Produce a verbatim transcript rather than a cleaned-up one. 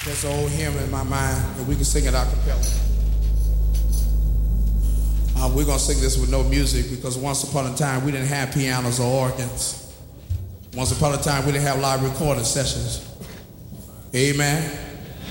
There's an old hymn in my mind, and we can sing it a cappella. Uh, we're going to sing this with no music because once upon a time we didn't have pianos or organs. Once upon a time we didn't have live recording sessions. Amen.